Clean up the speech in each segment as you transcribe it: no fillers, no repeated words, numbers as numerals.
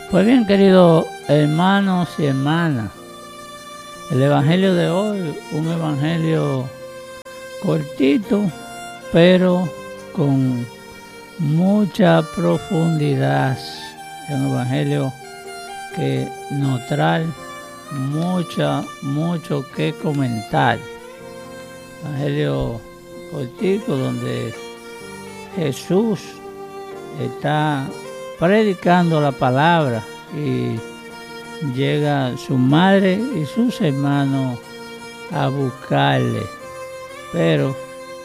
Pues bien, queridos hermanos y hermanas, el Evangelio de hoy, un Evangelio cortito, pero con mucha profundidad. Es un Evangelio que nos trae mucho que comentar. Evangelio cortito donde Jesús está predicando la palabra y llega su madre y sus hermanos a buscarle. Pero,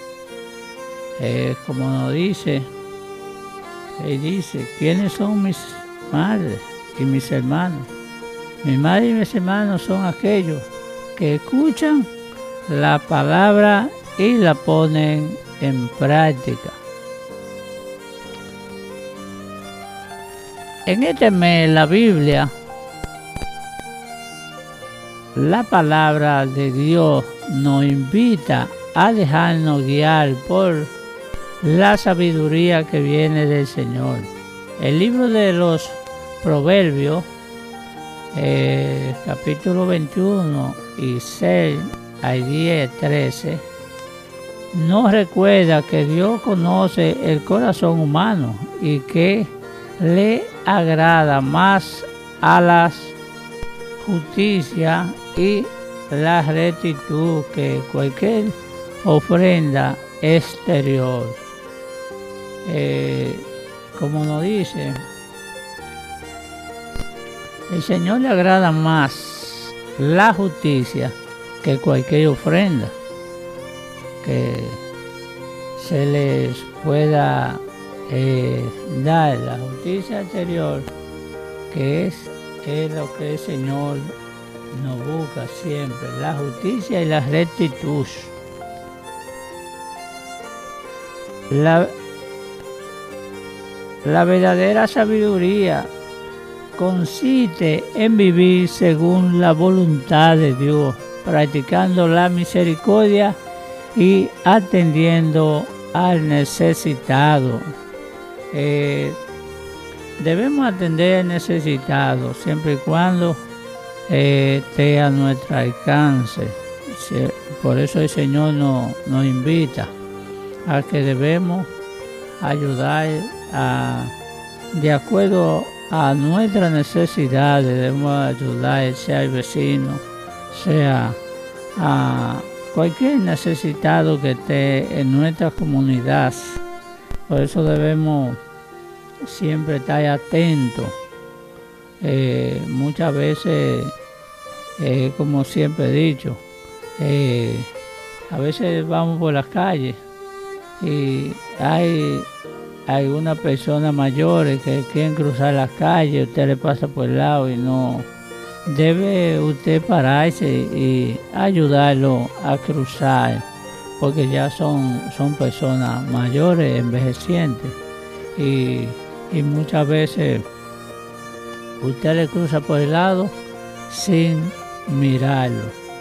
como nos dice, él dice, ¿quiénes son mis madres y mis hermanos? Mi madre y mis hermanos son aquellos que escuchan la palabra y la ponen en práctica. En este mes la Biblia, la palabra de Dios nos invita a dejarnos guiar por la sabiduría que viene del Señor. El libro de los Proverbios, capítulo 21 y 6 al 10, 13, nos recuerda que Dios conoce el corazón humano y que le agrada más a la justicia y la rectitud que cualquier ofrenda exterior. Como nos dice, el Señor le agrada más la justicia que cualquier ofrenda que se les pueda dar. La justicia exterior, que es lo que el Señor nos busca siempre, la justicia y la rectitud. La verdadera sabiduría consiste en vivir según la voluntad de Dios, practicando la misericordia y atendiendo al necesitado. Debemos atender al necesitado siempre y cuando esté a nuestro alcance. Por eso el Señor nos invita a que debemos ayudar de acuerdo a nuestras necesidades. Debemos ayudar, sea al vecino, sea a cualquier necesitado que esté en nuestra comunidad. Por eso debemos siempre estar atentos. Muchas veces, como siempre he dicho, a veces vamos por las calles y hay algunas personas mayores que quieren cruzar las calles, usted le pasa por el lado y no debe usted pararse y ayudarlo a cruzar, porque ya son personas mayores, envejecientes, y muchas veces usted le cruza por el lado sin mirarlo.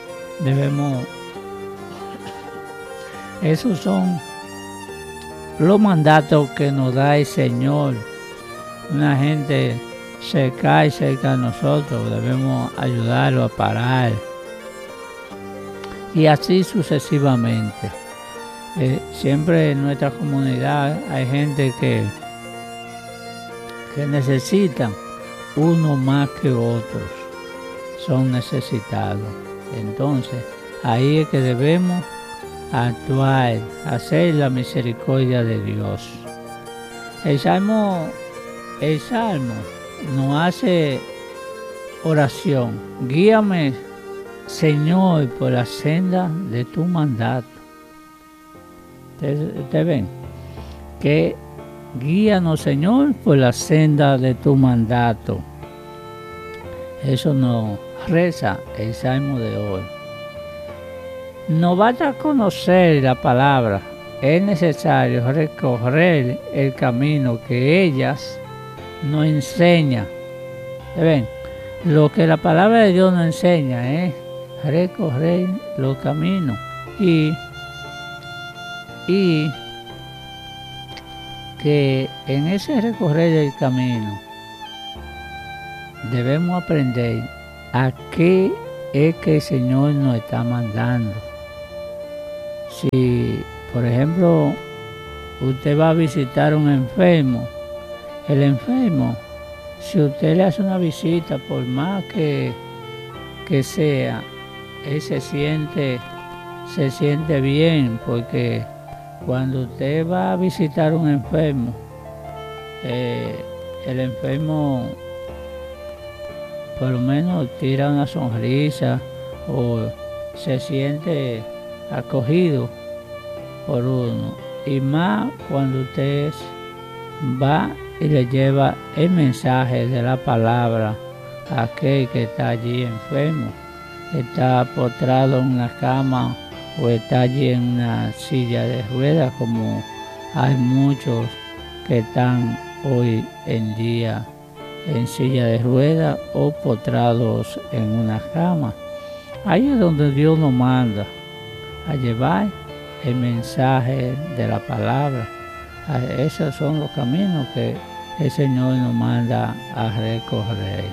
Esos son los mandatos que nos da el Señor. Una gente se cae cerca de nosotros, debemos ayudarlo a parar. Y así sucesivamente. Siempre en nuestra comunidad hay gente que necesitan uno más que otros. Son necesitados. Entonces, ahí es que debemos actuar, hacer la misericordia de Dios. El Salmo nos hace oración. Guíame, Señor, por la senda de tu mandato. ¿Ustedes ven? Que guíanos, Señor, por la senda de tu mandato. Eso nos reza el Salmo de hoy. No basta conocer la palabra, es necesario recorrer el camino que ellas nos enseñan. ¿Ven? Lo que la palabra de Dios nos enseña es recorrer los caminos y que en ese recorrer el camino debemos aprender a qué es que el Señor nos está mandando. Si, por ejemplo, usted va a visitar a un enfermo, el enfermo, si usted le hace una visita, por más que sea, él se siente bien, porque cuando usted va a visitar a un enfermo, el enfermo por lo menos tira una sonrisa o se siente acogido por uno, y más cuando usted va y le lleva el mensaje de la palabra a aquel que está allí enfermo, está postrado en una cama o está allí en una silla de ruedas, como hay muchos que están hoy en día en silla de ruedas o postrados en una cama. Ahí es donde Dios nos manda a llevar el mensaje de la palabra. Esos son los caminos que el Señor nos manda a recorrer.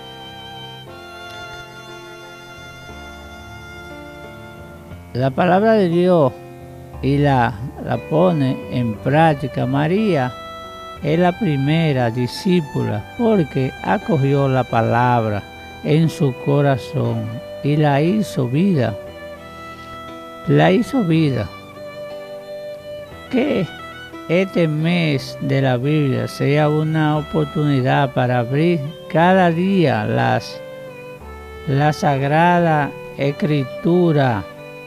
La palabra de Dios y la pone en práctica. María es la primera discípula porque acogió la palabra en su corazón y la hizo vida. La hizo vida. Que este mes de la Biblia sea una oportunidad para abrir cada día la Sagrada Escritura.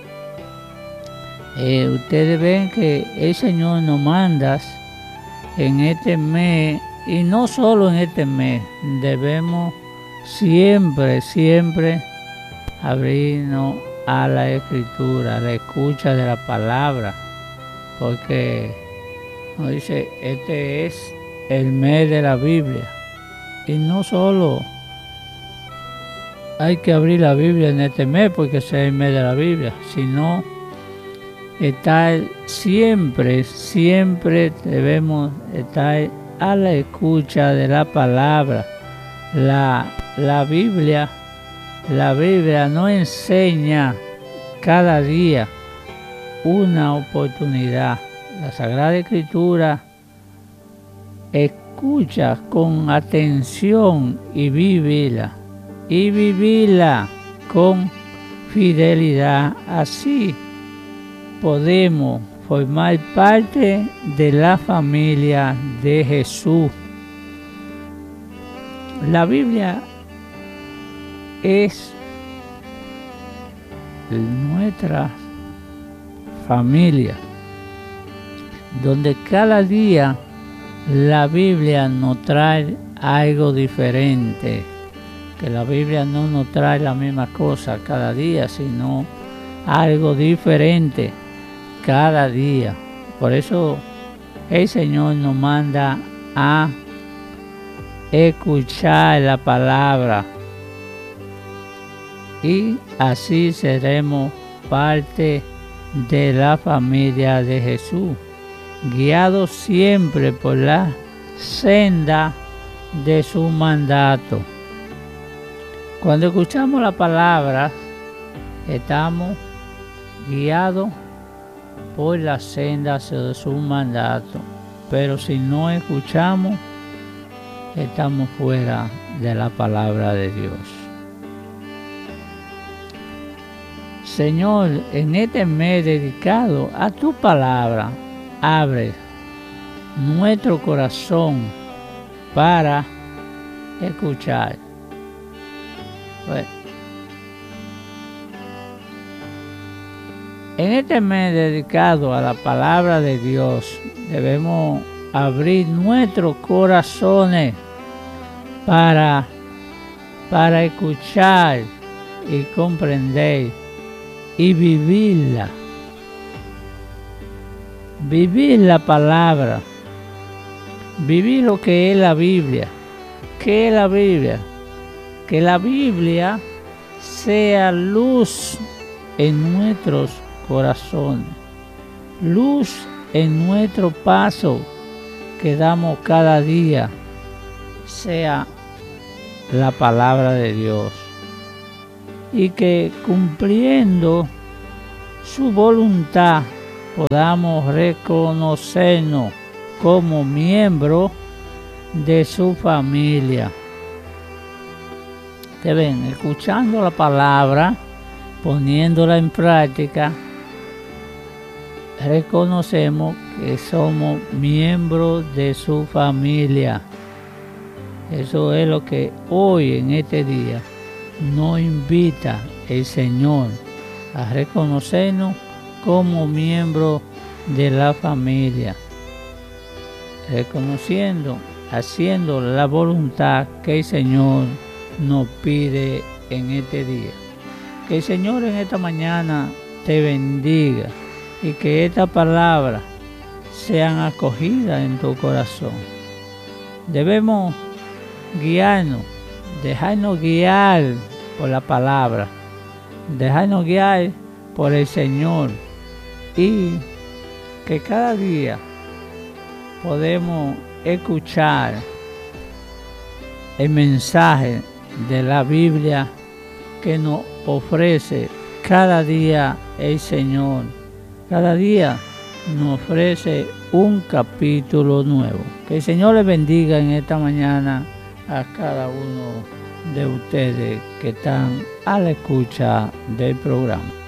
Ustedes ven que el Señor nos manda en este mes, y no solo en este mes, debemos siempre abrirnos a la Escritura, a la escucha de la palabra, porque nos dice, este es el mes de la Biblia, y no solo hay que abrir la Biblia en este mes porque sea el mes de la Biblia, sino estar siempre debemos estar a la escucha de la palabra. La Biblia nos enseña cada día una oportunidad. La Sagrada Escritura escucha con atención y vivirla con fidelidad. Así podemos formar parte de la familia de Jesús. La Biblia es nuestra familia, donde cada día la Biblia nos trae algo diferente, que la Biblia no nos trae la misma cosa cada día, sino algo diferente cada día. Por eso el Señor nos manda a escuchar la palabra, y así seremos parte de la familia de Jesús, guiados siempre por la senda de su mandato. Cuando escuchamos la palabra, estamos guiados por la senda de su mandato, pero si no escuchamos, estamos fuera de la palabra de Dios. Señor, en este mes dedicado a tu palabra, abre nuestro corazón para escuchar. En este mes dedicado a la palabra de Dios, debemos abrir nuestros corazones para escuchar y comprender y vivirla. Vivir la palabra, vivir lo que es la Biblia. ¿Qué es la Biblia? Que la Biblia sea luz en nuestros corazones, luz en nuestro paso que damos cada día, sea la palabra de Dios y que cumpliendo su voluntad podamos reconocernos como miembros de su familia. Te ven, escuchando la palabra, poniéndola en práctica, reconocemos que somos miembros de su familia. Eso es lo que hoy, en este día, nos invita el Señor a reconocernos como miembros de la familia, reconociendo, haciendo la voluntad que el Señor nos pide en este día. Que el Señor en esta mañana te bendiga y que esta palabra sean acogidas en tu corazón. Debemos guiarnos, dejarnos guiar por la palabra, dejarnos guiar por el Señor, y que cada día podemos escuchar el mensaje de la Biblia que nos ofrece cada día el Señor. Cada día nos ofrece un capítulo nuevo. Que el Señor les bendiga en esta mañana a cada uno de ustedes que están a la escucha del programa.